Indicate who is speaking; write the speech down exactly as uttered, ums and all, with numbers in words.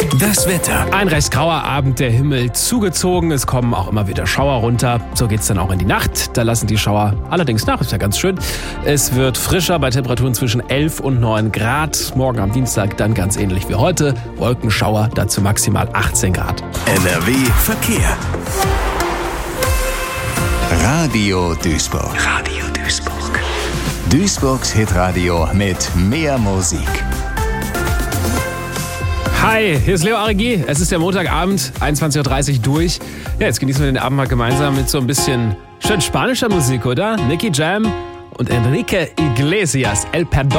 Speaker 1: Das Wetter.
Speaker 2: Ein recht grauer Abend, der Himmel zugezogen. Es kommen auch immer wieder Schauer runter. So geht's dann auch in die Nacht. Da lassen die Schauer allerdings nach. Ist ja ganz schön. Es wird frischer bei Temperaturen zwischen elf und neun Grad. Morgen am Dienstag dann ganz ähnlich wie heute. Wolkenschauer, dazu maximal achtzehn Grad.
Speaker 1: N R W Verkehr. Radio Duisburg. Radio Duisburg. Duisburgs Hitradio mit mehr Musik.
Speaker 2: Hi, hier ist Leo Arigi. Es ist der Montagabend, einundzwanzig Uhr dreißig durch. Ja, jetzt genießen wir den Abend mal gemeinsam mit so ein bisschen schön spanischer Musik, oder? Nicky Jam und Enrique Iglesias, El Perdón.